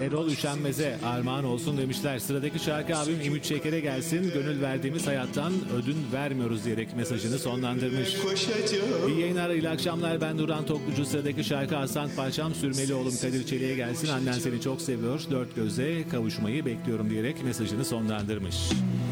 Erol Üşenmez'e armağan olsun demişler. Sıradaki şarkı abim Ümit Şeker'e gelsin. Gönül verdiğimiz hayattan ödün vermiyoruz diyerek mesajını sonlandırmış. İyi yayınlar, iyi akşamlar. Ben Duran Toklucu. Sıradaki şarkı Aslan Paşam Sürmeli oğlum Kadir Çelik'e gelsin. Annen seni çok seviyor. Dört gözle kavuşmayı bekliyorum diyerek mesajını sonlandırmış.